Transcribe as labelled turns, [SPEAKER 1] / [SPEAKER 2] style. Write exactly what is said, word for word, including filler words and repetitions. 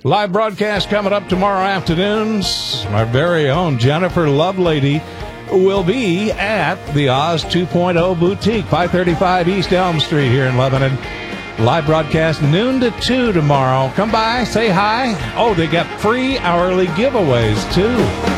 [SPEAKER 1] Live broadcast coming up tomorrow afternoon. Our very own Jennifer Lovelady will be at the Oz two point oh Boutique, five thirty-five East Elm Street here in Lebanon. Live broadcast noon to two tomorrow. Come by, say hi. Oh, they got free hourly giveaways, too.